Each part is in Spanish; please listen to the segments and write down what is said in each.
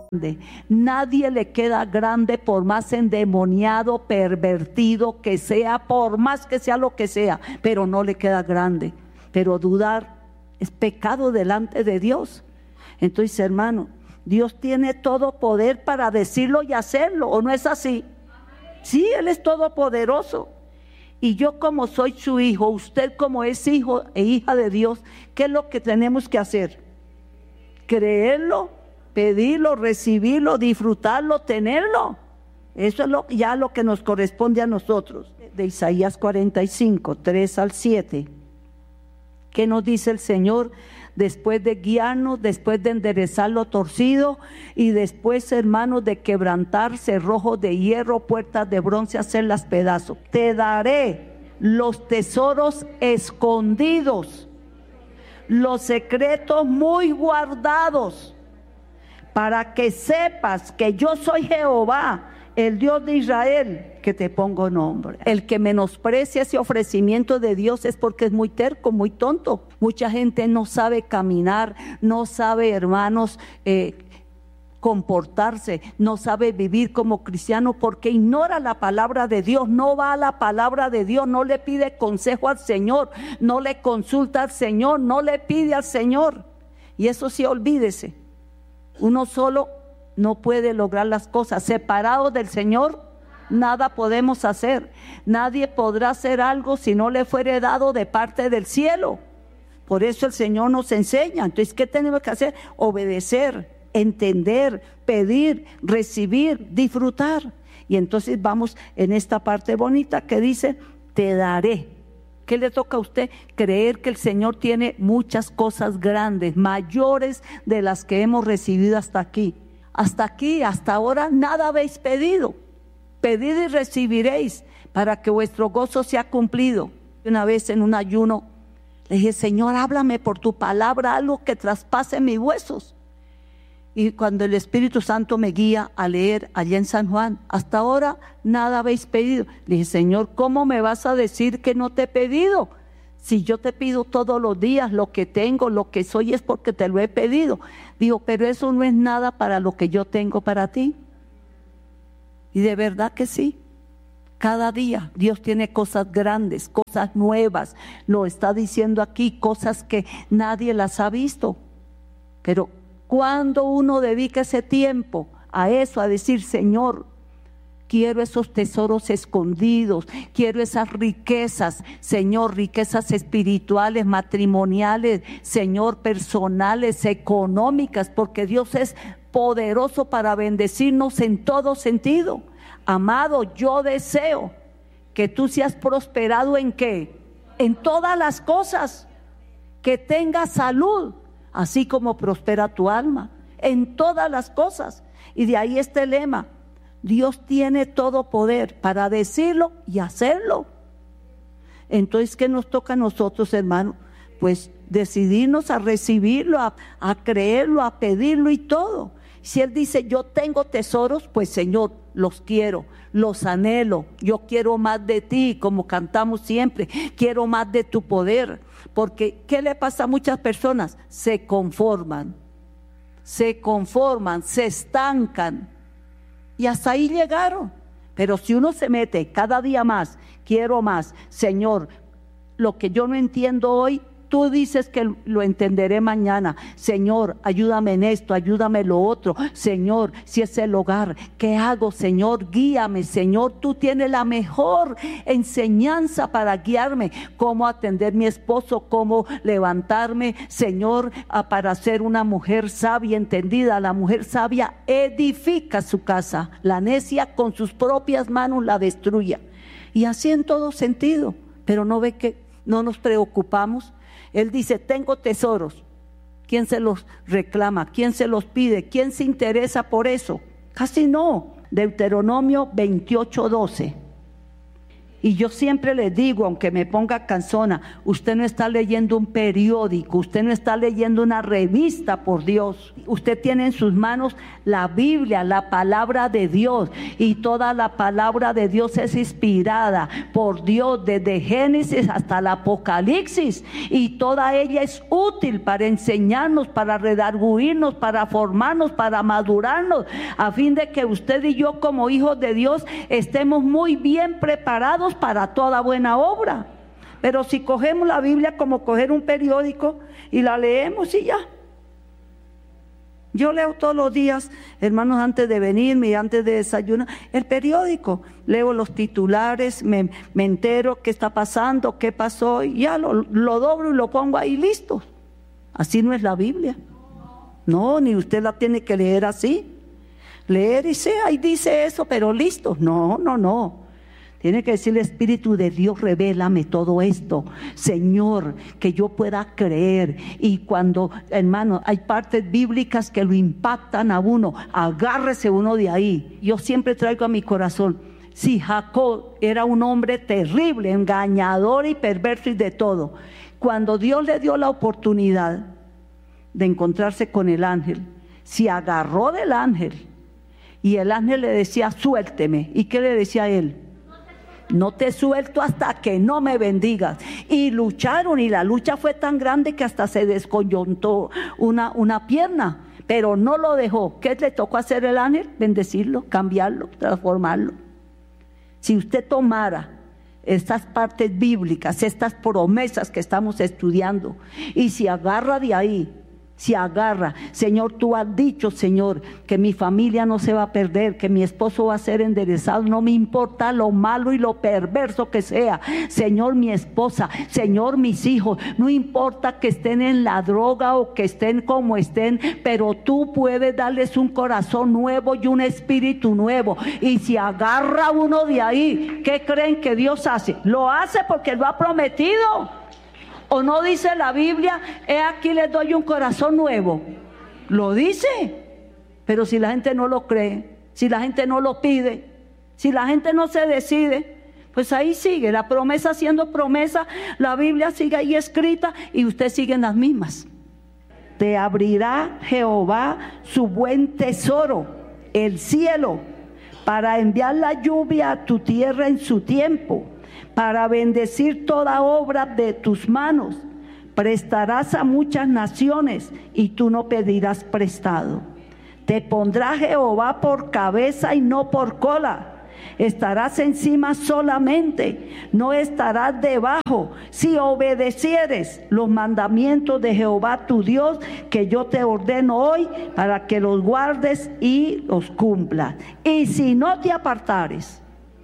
Nadie le queda grande por más endemoniado, pervertido que sea, por más que sea lo que sea, pero no le queda grande. Pero dudar es pecado delante de Dios. Entonces, hermano, Dios tiene todo poder para decirlo y hacerlo, ¿o no es así? Sí, Él es todopoderoso. Y yo, como soy su hijo, usted como es hijo e hija de Dios, ¿qué es lo que tenemos que hacer? Creerlo, pedirlo, recibirlo, disfrutarlo, tenerlo. Eso es ya lo que nos corresponde a nosotros. De Isaías 45, 3 al 7. ¿Qué nos dice el Señor? Después de guiarnos, después de enderezar lo torcido y después, hermanos, de quebrantar cerrojos de hierro, puertas de bronce, hacerlas pedazos. Te daré los tesoros escondidos, los secretos muy guardados, para que sepas que yo soy Jehová, el Dios de Israel, que te pongo nombre. El que menosprecia ese ofrecimiento de Dios es porque es muy terco, muy tonto. Mucha gente no sabe caminar, no sabe, hermanos, comportarse, no sabe vivir como cristiano porque ignora la palabra de Dios, no va a la palabra de Dios, no le pide consejo al Señor, no le consulta al Señor, no le pide al Señor. Y eso sí, olvídese, uno solo no puede lograr las cosas. Separados del Señor, nada podemos hacer. Nadie podrá hacer algo si no le fuere dado de parte del cielo. Por eso el Señor nos enseña. Entonces, ¿qué tenemos que hacer? Obedecer, entender, pedir, recibir, disfrutar. Y entonces vamos en esta parte bonita que dice, te daré. ¿Qué le toca a usted? Creer que el Señor tiene muchas cosas grandes, mayores de las que hemos recibido hasta aquí. Hasta aquí, hasta ahora, nada habéis pedido. Pedid y recibiréis para que vuestro gozo sea cumplido. Una vez en un ayuno le dije, Señor, háblame por tu palabra, algo que traspase mis huesos. Y cuando el Espíritu Santo me guía a leer allá en San Juan, hasta ahora nada habéis pedido. Le dije, Señor, ¿cómo me vas a decir que no te he pedido? Si yo te pido todos los días lo que tengo, lo que soy, es porque te lo he pedido. Digo, pero eso no es nada para lo que yo tengo para ti. Y de verdad que sí. Cada día Dios tiene cosas grandes, cosas nuevas. Lo está diciendo aquí, cosas que nadie las ha visto. Pero cuando uno dedica ese tiempo a eso, a decir, Señor, quiero esos tesoros escondidos, quiero esas riquezas, Señor, riquezas espirituales, matrimoniales, Señor, personales, económicas, porque Dios es poderoso para bendecirnos en todo sentido. Amado, yo deseo que tú seas prosperado ¿en qué? En todas las cosas, que tengas salud, así como prospera tu alma, en todas las cosas. Y de ahí este lema, Dios tiene todo poder para decirlo y hacerlo. Entonces, ¿qué nos toca a nosotros, hermano? Pues decidirnos a recibirlo, a creerlo, a pedirlo y todo. Si Él dice, yo tengo tesoros, pues Señor, los quiero, los anhelo. Yo quiero más de ti, como cantamos siempre, quiero más de tu poder. Porque, ¿qué le pasa a muchas personas? Se conforman, se estancan. Y hasta ahí llegaron. Pero si uno se mete cada día más, quiero más, Señor, lo que yo no entiendo hoy, tú dices que lo entenderé mañana. Señor, ayúdame en esto, ayúdame en lo otro. Señor, si es el hogar, ¿qué hago? Señor, guíame. Señor, tú tienes la mejor enseñanza para guiarme. Cómo atender a mi esposo, cómo levantarme, Señor, para ser una mujer sabia, entendida. La mujer sabia edifica su casa. La necia con sus propias manos la destruye. Y así en todo sentido. Pero no ve que no nos preocupamos. Él dice, tengo tesoros. ¿Quién se los reclama? ¿Quién se los pide? ¿Quién se interesa por eso? Casi no. Deuteronomio 28:12. Y yo siempre les digo, aunque me ponga cansona, usted no está leyendo un periódico, usted no está leyendo una revista, por Dios. Usted tiene en sus manos la Biblia, la palabra de Dios, y toda la palabra de Dios es inspirada por Dios desde Génesis hasta el Apocalipsis, y toda ella es útil para enseñarnos, para redarguirnos, para formarnos, para madurarnos, a fin de que usted y yo como hijos de Dios estemos muy bien preparados para toda buena obra. Pero si cogemos la Biblia como coger un periódico y la leemos y ya. Yo leo todos los días, hermanos, antes de venirme y antes de desayunar, el periódico. Leo los titulares, me entero qué está pasando, qué pasó, y ya lo doblo y lo pongo ahí listo. Así no es la Biblia. No, ni usted la tiene que leer así. Leer y sea, ahí dice eso, pero listo. No. Tiene que decirle: Espíritu de Dios, revélame todo esto, Señor, que yo pueda creer. Y cuando, hermano, hay partes bíblicas que lo impactan a uno, agárrese uno de ahí. Yo siempre traigo a mi corazón: si Jacob era un hombre terrible, engañador y perverso y de todo, cuando Dios le dio la oportunidad de encontrarse con el ángel, se agarró del ángel y el ángel le decía: suélteme. ¿Y qué le decía a él? No te suelto hasta que no me bendigas. Y lucharon, y la lucha fue tan grande que hasta se descoyuntó una pierna, pero no lo dejó. ¿Qué le tocó hacer el ángel? Bendecirlo, cambiarlo, transformarlo. Si usted tomara estas partes bíblicas, estas promesas que estamos estudiando, y se agarra de ahí, se agarra: Señor, tú has dicho, Señor, que mi familia no se va a perder, que mi esposo va a ser enderezado, no me importa lo malo y lo perverso que sea, Señor, mi esposa, Señor, mis hijos, no importa que estén en la droga o que estén como estén, pero tú puedes darles un corazón nuevo y un espíritu nuevo. Y si agarra uno de ahí, ¿qué creen que Dios hace? Lo hace porque lo ha prometido. ¿O no dice la Biblia: he aquí les doy un corazón nuevo? Lo dice. Pero si la gente no lo cree, si la gente no lo pide, si la gente no se decide, pues ahí sigue la promesa siendo promesa, la Biblia sigue ahí escrita y usted sigue en las mismas. Te abrirá Jehová su buen tesoro, el cielo, para enviar la lluvia a tu tierra en su tiempo, para bendecir toda obra de tus manos. Prestarás a muchas naciones y tú no pedirás prestado. Te pondrá Jehová por cabeza y no por cola. Estarás encima solamente, no estarás debajo, si obedecieres los mandamientos de Jehová tu Dios, que yo te ordeno hoy, para que los guardes y los cumplas. Y si no te apartares,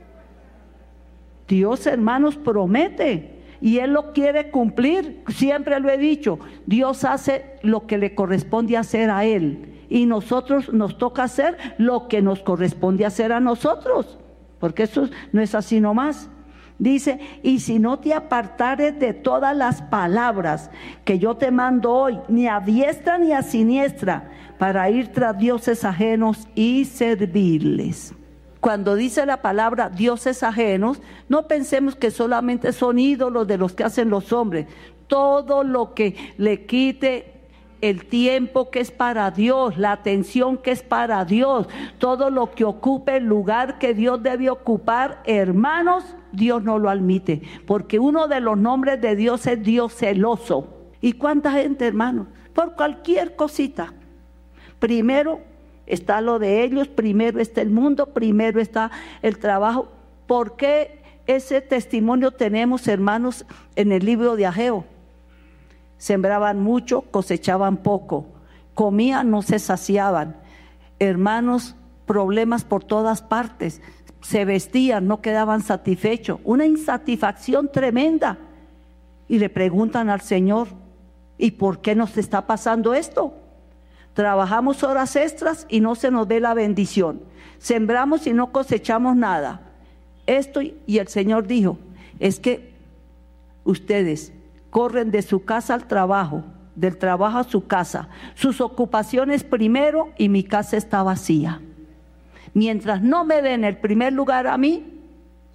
Dios, hermanos, promete y Él lo quiere cumplir. Siempre lo he dicho: Dios hace lo que le corresponde hacer a Él, y nosotros nos toca hacer lo que nos corresponde hacer a nosotros, porque eso no es así nomás. Dice: y si no te apartares de todas las palabras que yo te mando hoy, ni a diestra ni a siniestra, para ir tras dioses ajenos y servirles. Cuando dice la palabra dioses ajenos, no pensemos que solamente son ídolos de los que hacen los hombres. Todo lo que le quite el tiempo que es para Dios, la atención que es para Dios, todo lo que ocupe el lugar que Dios debe ocupar, hermanos, Dios no lo admite, porque uno de los nombres de Dios es Dios celoso. ¿Y cuánta gente, hermanos? Por cualquier cosita. Primero está lo de ellos, primero está el mundo, primero está el trabajo. ¿Por qué ese testimonio tenemos, hermanos, en el libro de Ageo? Sembraban mucho, cosechaban poco, comían, no se saciaban. Hermanos, problemas por todas partes, se vestían, no quedaban satisfechos, una insatisfacción tremenda. Y le preguntan al Señor: ¿y por qué nos está pasando esto? Trabajamos horas extras y no se nos ve la bendición. Sembramos y no cosechamos nada. Y el Señor dijo: es que ustedes corren de su casa al trabajo, del trabajo a su casa, sus ocupaciones primero, y mi casa está vacía. Mientras no me den el primer lugar a mí,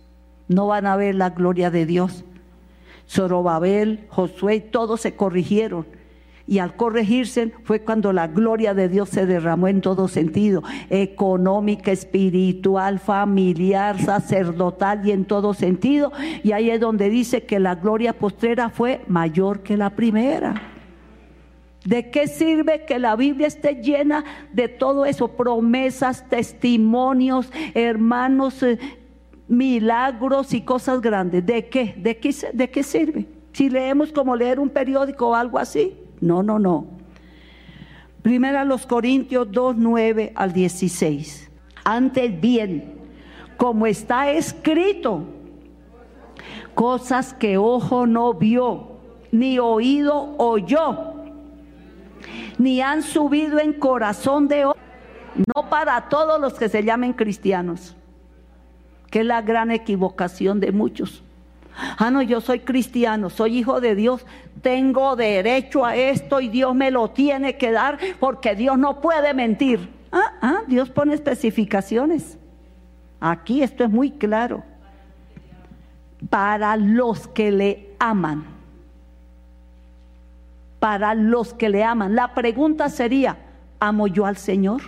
no van a ver la gloria de Dios. Zorobabel, Josué, todos se corrigieron. Y al corregirse fue cuando la gloria de Dios se derramó en todo sentido, económica, espiritual, familiar, sacerdotal y en todo sentido. Y ahí es donde dice que la gloria postrera fue mayor que la primera. ¿De qué sirve que la Biblia esté llena de todo eso? Promesas, testimonios, hermanos, milagros y cosas grandes. ¿De qué? ¿De qué sirve? Si leemos como leer un periódico o algo así. No. Primera los Corintios 2, 9 al 16. Antes bien, como está escrito, cosas que ojo no vio, ni oído oyó, ni han subido en corazón de hombre, no para todos los que se llamen cristianos, que es la gran equivocación de muchos. No, yo soy cristiano, soy hijo de Dios, tengo derecho a esto y Dios me lo tiene que dar porque Dios no puede mentir. Dios pone especificaciones. Aquí esto es muy claro. Para los que le aman. Para los que le aman. La pregunta sería, ¿amo yo al Señor?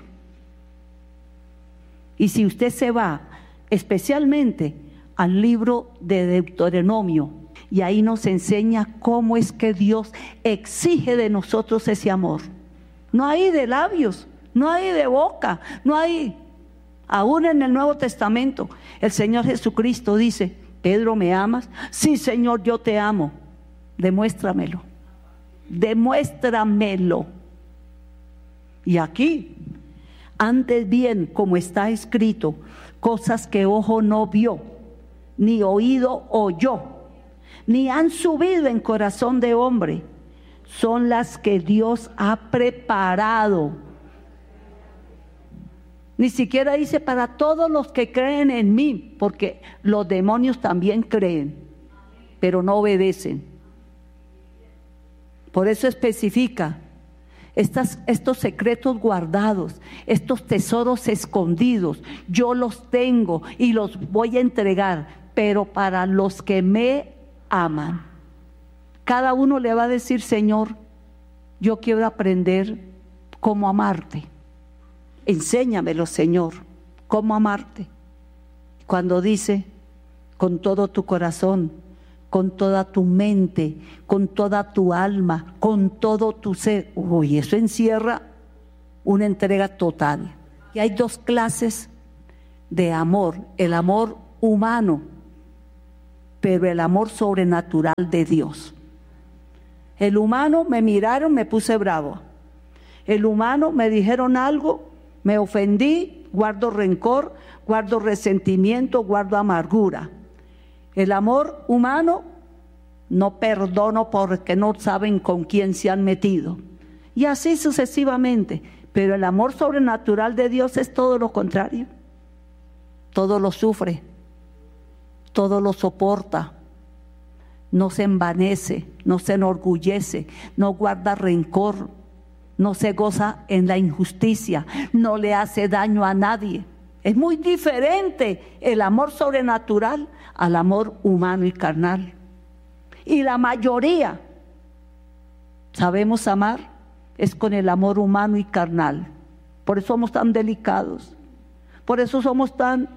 Y si usted se va especialmente al libro de Deuteronomio, y ahí nos enseña cómo es que Dios exige de nosotros ese amor. No hay de labios, no hay de boca, no hay, aún en el Nuevo Testamento, el Señor Jesucristo dice, Pedro, ¿me amas? Sí, Señor, yo te amo. Demuéstramelo. Y aquí, antes bien, como está escrito, cosas que ojo no vio, ni oído oyó, ni han subido en corazón de hombre, son las que Dios ha preparado. Ni siquiera dice para todos los que creen en mí, porque los demonios también creen, pero no obedecen. Por eso especifica estos secretos guardados, estos tesoros escondidos, yo los tengo y los voy a entregar, pero para los que me aman. Cada uno le va a decir, Señor, yo quiero aprender cómo amarte. Enséñamelo, Señor, cómo amarte. Cuando dice, con todo tu corazón, con toda tu mente, con toda tu alma, con todo tu ser. Uy, eso encierra una entrega total. Y hay dos clases de amor, el amor humano, pero el amor sobrenatural de Dios. El humano, me miraron, me puse bravo. El humano, me dijeron algo, me ofendí, guardo rencor, guardo resentimiento, guardo amargura. El amor humano, no perdono porque no saben con quién se han metido. Y así sucesivamente. Pero el amor sobrenatural de Dios es todo lo contrario. Todo lo sufre, todo lo soporta, no se envanece, no se enorgullece, no guarda rencor, no se goza en la injusticia, no le hace daño a nadie. Es muy diferente el amor sobrenatural al amor humano y carnal. Y la mayoría sabemos amar es con el amor humano y carnal. Por eso somos tan delicados, por eso somos tan...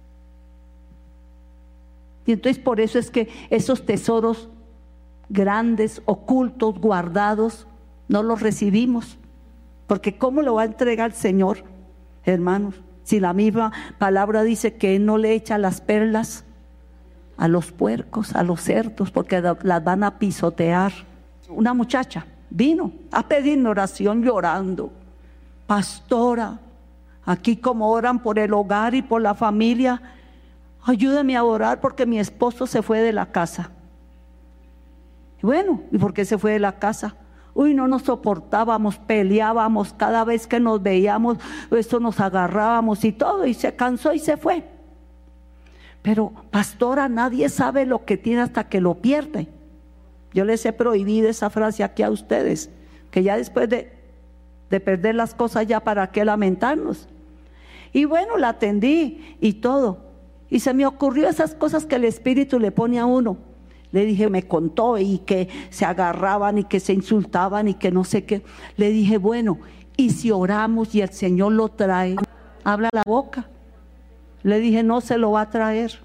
Y entonces por eso es que esos tesoros grandes, ocultos, guardados, no los recibimos. Porque ¿cómo lo va a entregar el Señor, hermanos? Si la misma palabra dice que Él no le echa las perlas a los puercos, a los cerdos, porque las van a pisotear. Una muchacha vino a pedir oración llorando. Pastora, aquí como oran por el hogar y por la familia, ayúdame a orar porque mi esposo se fue de la casa. Y bueno, ¿y por qué se fue de la casa? Uy, no nos soportábamos, peleábamos, cada vez que nos veíamos, esto nos agarrábamos y todo, y se cansó y se fue. Pero, pastora, nadie sabe lo que tiene hasta que lo pierde. Yo les he prohibido esa frase aquí a ustedes, que ya después de perder las cosas, ya para qué lamentarnos. Y bueno, la atendí y todo. Y se me ocurrió esas cosas que el Espíritu le pone a uno. Le dije, me contó y que se agarraban y que se insultaban y que no sé qué. Le dije, bueno, y si oramos y el Señor lo trae, habla la boca. Le dije, no se lo va a traer.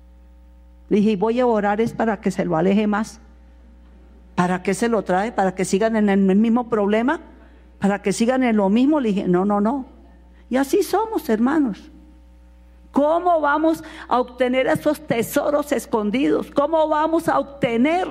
Le dije, y voy a orar es para que se lo aleje más. ¿Para qué se lo trae? ¿Para que sigan en el mismo problema? ¿Para que sigan en lo mismo? Le dije, no. Y así somos, hermanos. ¿Cómo vamos a obtener esos tesoros escondidos? ¿Cómo vamos a obtener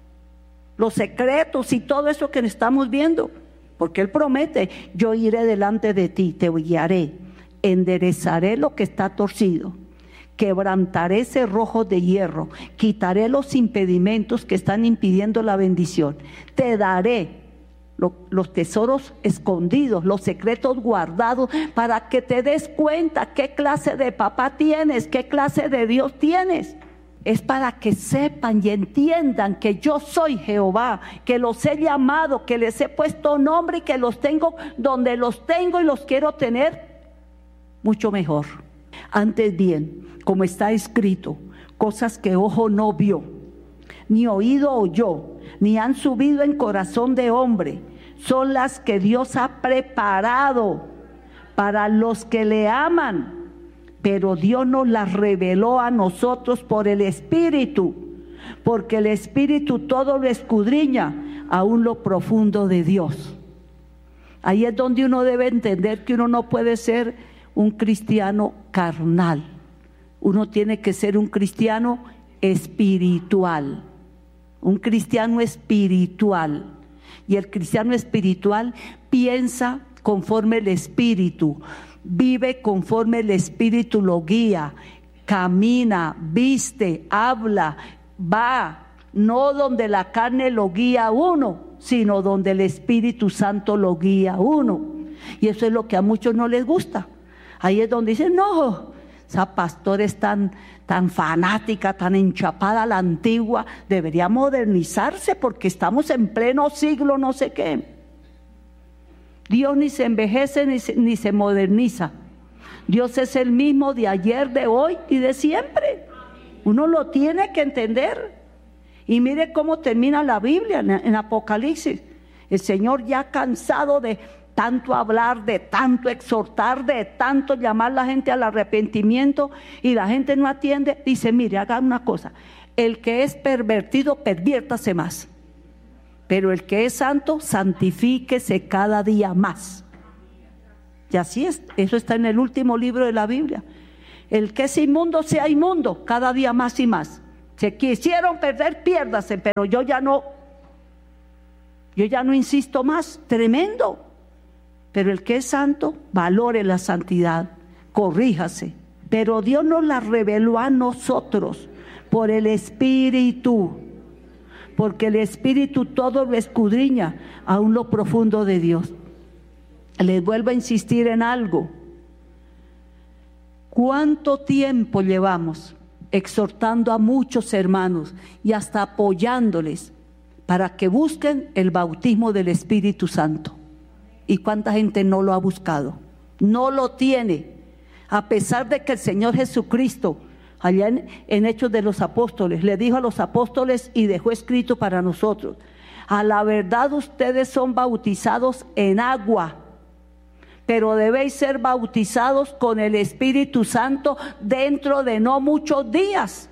los secretos y todo eso que estamos viendo? Porque Él promete, yo iré delante de ti, te guiaré, enderezaré lo que está torcido, quebrantaré cerrojos de hierro, quitaré los impedimentos que están impidiendo la bendición, te daré los tesoros escondidos, los secretos guardados, para que te des cuenta qué clase de papá tienes, qué clase de Dios tienes. Es para que sepan y entiendan que yo soy Jehová, que los he llamado, que les he puesto nombre y que los tengo donde los tengo y los quiero tener mucho mejor. Antes bien, como está escrito, cosas que ojo no vio, ni oído oyó, ni han subido en corazón de hombre, son las que Dios ha preparado para los que le aman. Pero Dios nos las reveló a nosotros por el Espíritu, porque el Espíritu todo lo escudriña, aún lo profundo de Dios. Ahí es donde uno debe entender que uno no puede ser un cristiano carnal. Uno tiene que ser un cristiano espiritual. Un cristiano espiritual. Y el cristiano espiritual piensa conforme el Espíritu, vive conforme el Espíritu lo guía, camina, viste, habla, va, no donde la carne lo guía a uno, sino donde el Espíritu Santo lo guía a uno. Y eso es lo que a muchos no les gusta. Ahí es donde dicen, no, esa pastora es tan fanática, tan enchapada a la antigua, debería modernizarse porque estamos en pleno siglo no sé qué. Dios ni se envejece ni se moderniza. Dios es el mismo de ayer, de hoy y de siempre. Uno lo tiene que entender. Y mire cómo termina la Biblia en Apocalipsis. El Señor, ya cansado de tanto hablar, de tanto exhortar, de tanto llamar a la gente al arrepentimiento, y la gente no atiende, dice, mire, haga una cosa, el que es pervertido, perviértase más, pero el que es santo, santifíquese cada día más. Y así es, eso está en el último libro de la Biblia. El que es inmundo, sea inmundo, cada día más y más. Se quisieron perder, piérdase, pero yo ya no insisto más. Tremendo. Pero el que es santo, valore la santidad, corríjase. Pero Dios nos la reveló a nosotros por el Espíritu, porque el Espíritu todo lo escudriña, aún lo profundo de Dios. Les vuelvo a insistir en algo. ¿Cuánto tiempo llevamos exhortando a muchos hermanos y hasta apoyándoles para que busquen el bautismo del Espíritu Santo? ¿Y cuánta gente no lo ha buscado? No lo tiene, a pesar de que el Señor Jesucristo, allá en Hechos de los Apóstoles, le dijo a los apóstoles y dejó escrito para nosotros: a la verdad ustedes son bautizados en agua, pero debéis ser bautizados con el Espíritu Santo dentro de no muchos días.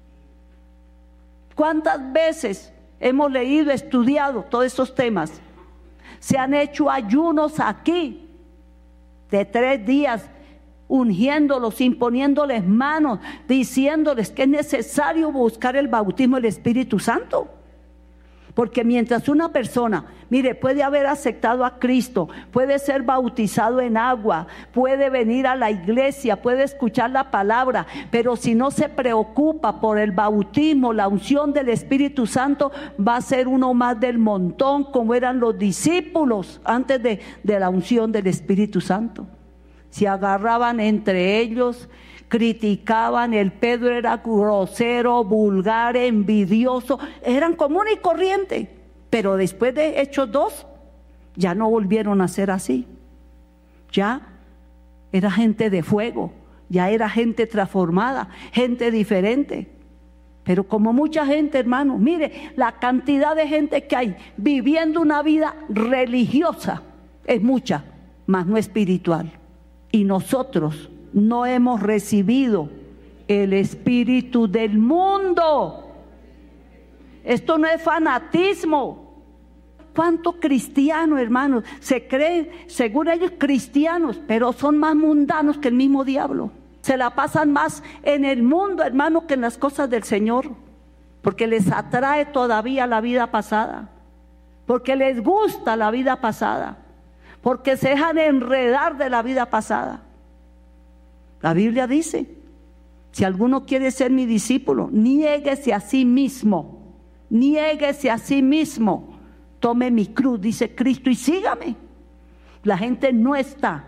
¿Cuántas veces hemos leído, estudiado todos estos temas? Se han hecho ayunos aquí de 3 días, ungiéndolos, imponiéndoles manos, diciéndoles que es necesario buscar el bautismo del Espíritu Santo. Porque mientras una persona, mire, puede haber aceptado a Cristo, puede ser bautizado en agua, puede venir a la iglesia, puede escuchar la palabra, pero si no se preocupa por el bautismo, la unción del Espíritu Santo, va a ser uno más del montón, como eran los discípulos antes de la unción del Espíritu Santo. Se agarraban entre ellos, criticaban, el Pedro era grosero, vulgar, envidioso, eran común y corriente, pero después de Hechos 2, ya no volvieron a ser así, ya era gente de fuego, ya era gente transformada, gente diferente. Pero como mucha gente, hermano, mire la cantidad de gente que hay viviendo una vida religiosa, es mucha, mas no espiritual. Y nosotros no hemos recibido el espíritu del mundo. Esto no es fanatismo. ¿Cuántos cristianos, hermanos, se creen, según ellos, cristianos, pero son más mundanos que el mismo diablo? Se la pasan más en el mundo, hermano, que en las cosas del Señor, porque les atrae todavía la vida pasada, porque les gusta la vida pasada, porque se dejan enredar de la vida pasada. La Biblia dice: si alguno quiere ser mi discípulo, niéguese a sí mismo, niéguese a sí mismo, tome mi cruz, dice Cristo, y sígame. La gente no está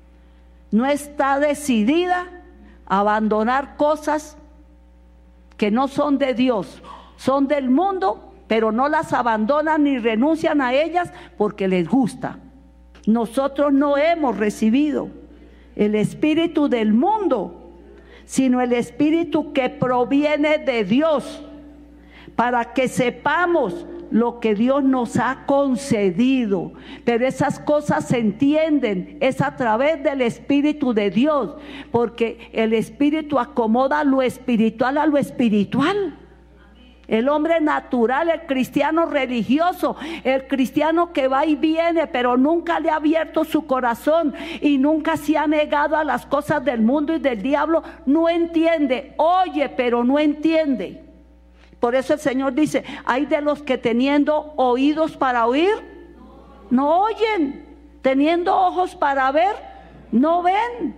decidida a abandonar cosas que no son de Dios, son del mundo, pero no las abandonan ni renuncian a ellas porque les gusta. Nosotros no hemos recibido el espíritu del mundo, sino el espíritu que proviene de Dios, para que sepamos lo que Dios nos ha concedido. Pero esas cosas se entienden, es a través del Espíritu de Dios, porque el Espíritu acomoda lo espiritual a lo espiritual. El hombre natural, el cristiano religioso, el cristiano que va y viene, pero nunca le ha abierto su corazón y nunca se ha negado a las cosas del mundo y del diablo, no entiende, oye, pero no entiende. Por eso el Señor dice: hay de los que teniendo oídos para oír, no oyen, teniendo ojos para ver, no ven.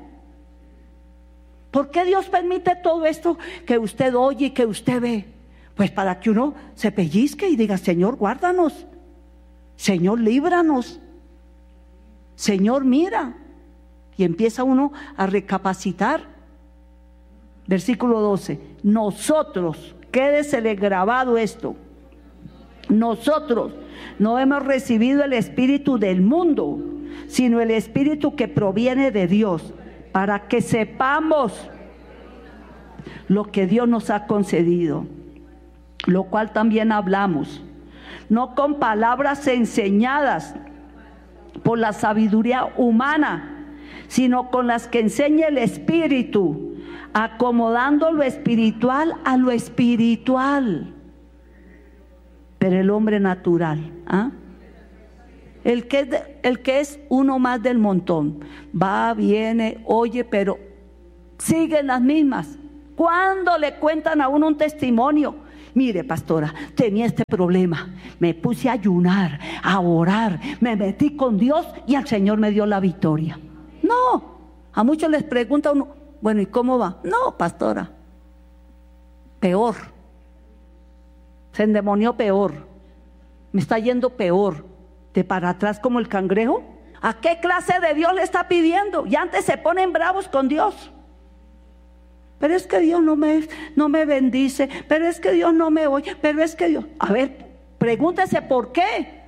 ¿Por qué Dios permite todo esto que usted oye y que usted ve? Pues para que uno se pellizque y diga: Señor, guárdanos, Señor, líbranos, Señor, mira. Y empieza uno a recapacitar. Versículo 12: nosotros, quédesele grabado esto, nosotros no hemos recibido el espíritu del mundo, sino el espíritu que proviene de Dios, para que sepamos lo que Dios nos ha concedido, lo cual también hablamos, no con palabras enseñadas por la sabiduría humana, sino con las que enseña el Espíritu, acomodando lo espiritual a lo espiritual. Pero el hombre natural, el que es uno más del montón, va, viene, oye, pero siguen las mismas. Cuando le cuentan a uno un testimonio: mire, pastora, tenía este problema, me puse a ayunar, a orar, me metí con Dios y el Señor me dio la victoria. No, a muchos les pregunta uno: bueno, ¿y cómo va? No, pastora, peor, se endemonió peor, me está yendo peor, de para atrás como el cangrejo. ¿A qué clase de Dios le está pidiendo? Y antes se ponen bravos con Dios. Pero es que Dios no me bendice, pero es que Dios no me oye, pero es que Dios... A ver, pregúntese por qué.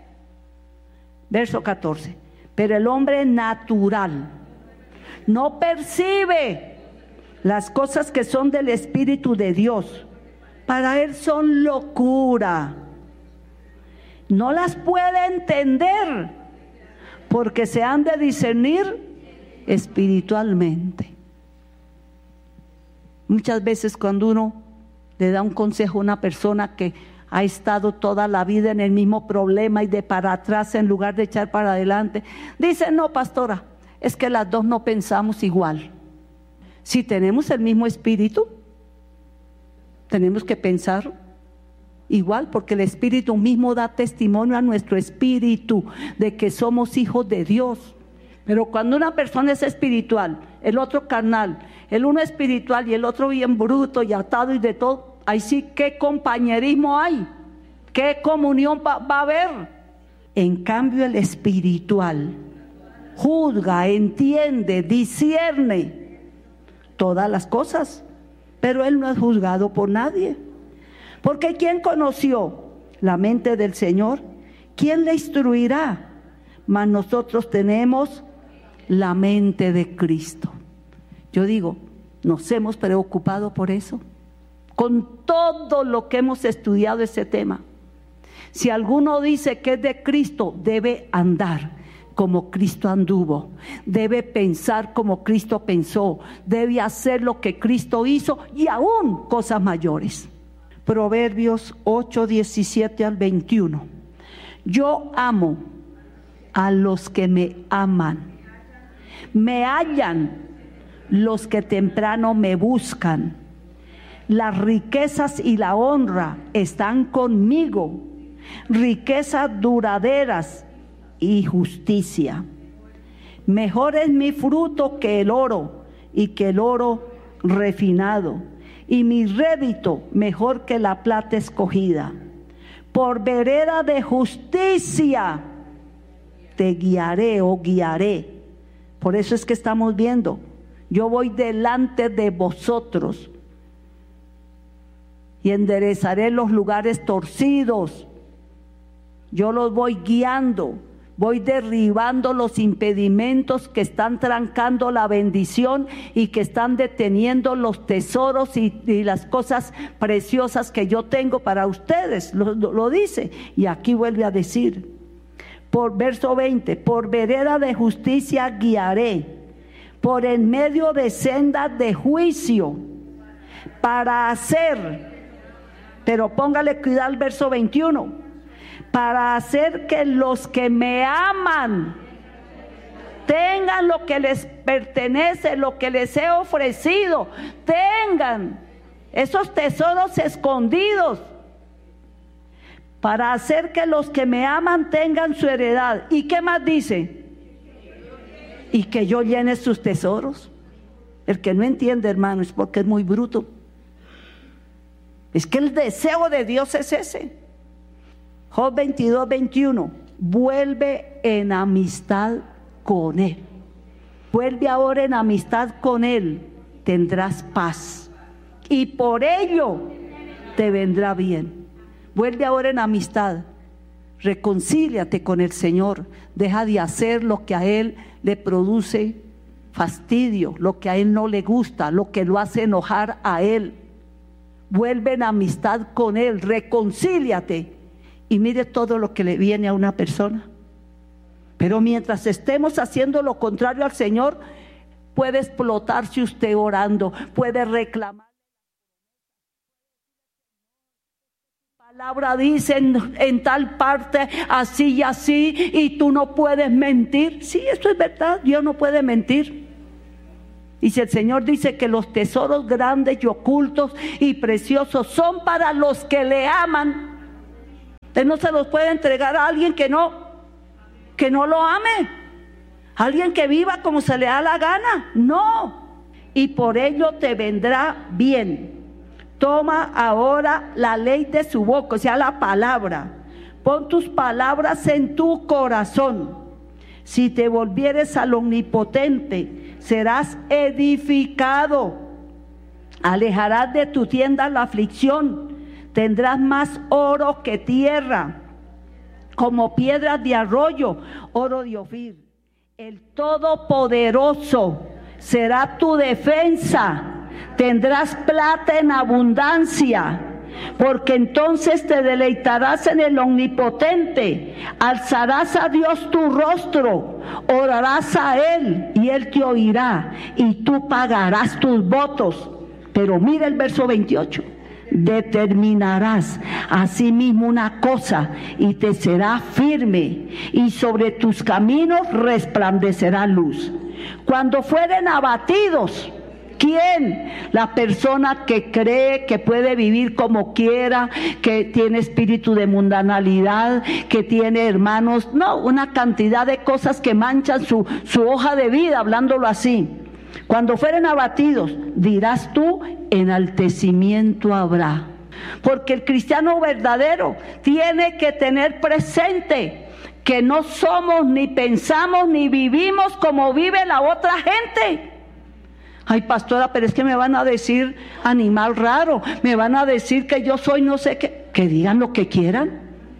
Verso 14: pero el hombre natural no percibe las cosas que son del Espíritu de Dios, para él son locura, no las puede entender, porque se han de discernir espiritualmente. Muchas veces cuando uno le da un consejo a una persona que ha estado toda la vida en el mismo problema y de para atrás en lugar de echar para adelante, dice: no, pastora, es que las dos no pensamos igual. Si tenemos el mismo espíritu, tenemos que pensar igual, porque el Espíritu mismo da testimonio a nuestro espíritu de que somos hijos de Dios. Pero cuando una persona es espiritual, el otro carnal, el uno espiritual y el otro bien bruto y atado y de todo, ahí sí, ¿qué compañerismo hay? ¿Qué comunión va a haber? En cambio, el espiritual juzga, entiende, discierne todas las cosas, pero él no es juzgado por nadie. Porque ¿quién conoció la mente del Señor? ¿Quién le instruirá? Mas nosotros tenemos la mente de Cristo. Yo digo, ¿Nos hemos preocupado por eso? Con todo lo que hemos estudiado ese tema. Si alguno dice que es de Cristo, debe andar como Cristo anduvo, debe pensar como Cristo pensó, debe hacer lo que Cristo hizo y aún cosas mayores. Proverbios 8, 17 al 21. Yo amo a los que me aman, me hallan los que temprano me buscan. Las riquezas y la honra están conmigo, riquezas duraderas y justicia. Mejor es mi fruto que el oro, y que el oro refinado, y mi rédito mejor que la plata escogida. Por vereda de justicia te guiaré o guiaré. Por eso es que estamos viendo, yo voy delante de vosotros y enderezaré los lugares torcidos. Yo los voy guiando, voy derribando los impedimentos que están trancando la bendición y que están deteniendo los tesoros y las cosas preciosas que yo tengo para ustedes. Lo dice, y aquí vuelve a decir, por verso 20, por vereda de justicia guiaré, por en medio de sendas de juicio, para hacer, pero póngale cuidado al verso 21, para hacer que los que me aman tengan lo que les pertenece, lo que les he ofrecido, tengan esos tesoros escondidos, para hacer que los que me aman tengan su heredad. ¿Y qué más dice? Y que yo llene sus tesoros. El que no entiende, hermano, es porque es muy bruto. Es que el deseo de Dios es ese. Job 22, 21. Vuelve en amistad con Él. Vuelve ahora en amistad con Él. Tendrás paz. Y por ello te vendrá bien. Vuelve ahora en amistad. Reconcíliate con el Señor. Deja de hacer lo que a Él le produce fastidio, lo que a Él no le gusta, lo que lo hace enojar a Él. Vuelve en amistad con Él. Reconcíliate. Y mire todo lo que le viene a una persona. Pero mientras estemos haciendo lo contrario al Señor, puede explotarse usted orando, puede reclamar. La palabra dice en tal parte así y así, y tú no puedes mentir. Sí, esto es verdad, Dios no puede mentir. Y si el Señor dice que los tesoros grandes y ocultos y preciosos son para los que le aman, Él no se los puede entregar a alguien que no lo ame, alguien que viva como se le da la gana. No. Y por ello te vendrá bien. Toma ahora la ley de su boca, o sea, la palabra. Pon tus palabras en tu corazón. Si te volvieres al Omnipotente, serás edificado. Alejarás de tu tienda la aflicción. Tendrás más oro que tierra, como piedras de arroyo, oro de Ofir. El Todopoderoso será tu defensa. Tendrás plata en abundancia, porque entonces te deleitarás en el Omnipotente. Alzarás a Dios tu rostro, orarás a Él y Él te oirá, y tú pagarás tus votos. Pero mira el verso 28. Determinarás asimismo una cosa y te será firme, y sobre tus caminos resplandecerá luz. Cuando fueren abatidos, ¿quién? La persona que cree que puede vivir como quiera, que tiene espíritu de mundanalidad, que tiene hermanos, no, una cantidad de cosas que manchan su hoja de vida, hablándolo así. Cuando fueren abatidos, dirás tú, enaltecimiento habrá. Porque el cristiano verdadero tiene que tener presente que no somos, ni pensamos, ni vivimos como vive la otra gente. Ay, pastora, pero es que me van a decir animal raro, me van a decir que yo soy no sé qué. Que digan lo que quieran.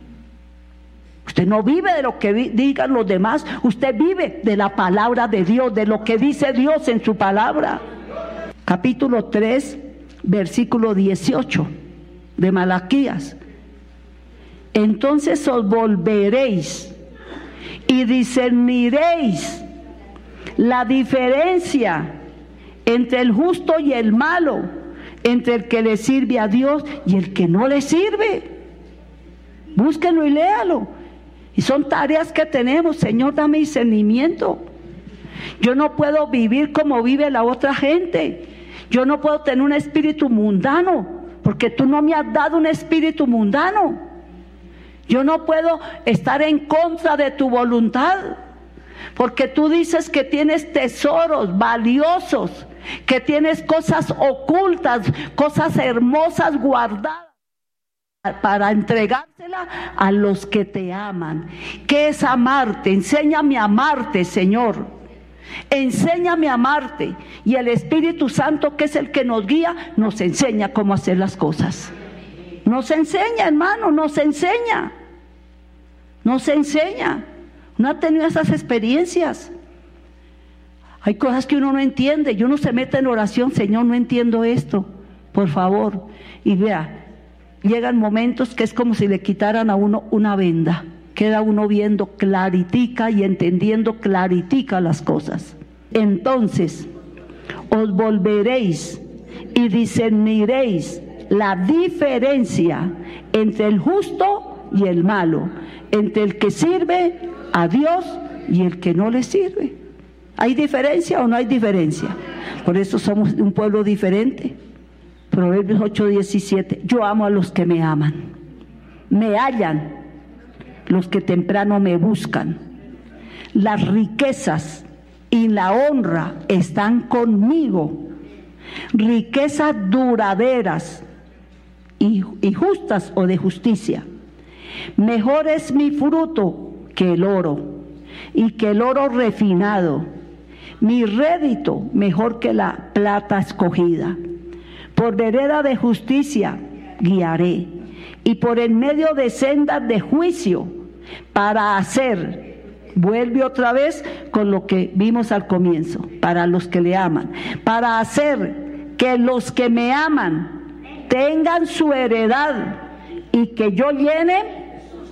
Usted no vive de lo que digan los demás, usted vive de la palabra de Dios, de lo que dice Dios en su palabra. capítulo 3, versículo 18 de Malaquías. Entonces os volveréis y discerniréis la diferencia entre el justo y el malo, entre el que le sirve a Dios y el que no le sirve. Búsquenlo y léalo. Y son tareas que tenemos. Señor, dame discernimiento. Yo no puedo vivir como vive la otra gente. Yo no puedo tener un espíritu mundano, porque tú no me has dado un espíritu mundano. Yo no puedo estar en contra de tu voluntad, porque tú dices que tienes tesoros valiosos, que tienes cosas ocultas, cosas hermosas guardadas para entregársela a los que te aman. ¿Qué es amarte? Enséñame a amarte, Señor. Enséñame a amarte. Y el Espíritu Santo, que es el que nos guía, nos enseña cómo hacer las cosas. Nos enseña, hermano, nos enseña. Nos enseña. ¿No ha tenido esas experiencias? Hay cosas que uno no entiende y uno se mete en oración. Señor, no entiendo esto, por favor. Y vea, llegan momentos que es como si le quitaran a uno una venda. Queda uno viendo claritica y entendiendo claritica las cosas. Entonces os volveréis y discerniréis la diferencia entre el justo y el malo, entre el que sirve a Dios y el que no le sirve. ¿Hay diferencia o no hay diferencia? Por eso somos un pueblo diferente. Proverbios 8:17. Yo amo a los que me aman. Me hallan los que temprano me buscan. Las riquezas y la honra están conmigo. Riquezas duraderas y justas o de justicia. Mejor es mi fruto que el oro, y que el oro refinado. Mi rédito mejor que la plata escogida. Por vereda de justicia guiaré, y por el medio de sendas de juicio, para hacer, vuelve otra vez con lo que vimos al comienzo, para los que le aman, para hacer que los que me aman tengan su heredad, y que yo llene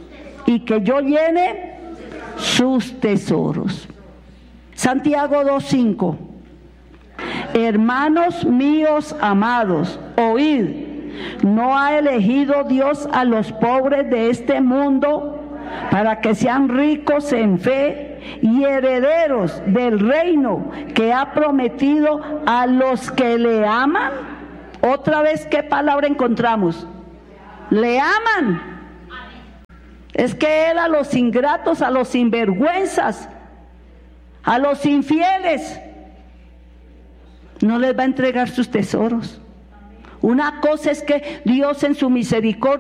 sus tesoros. Santiago 2:5. Hermanos míos amados, oíd, ¿no ha elegido Dios a los pobres de este mundo para que sean ricos en fe y herederos del reino que ha prometido a los que le aman? Otra vez, ¿qué palabra encontramos? Le aman. Es que Él a los ingratos, a los sinvergüenzas, a los infieles, no les va a entregar sus tesoros. Una cosa es que Dios en su misericordia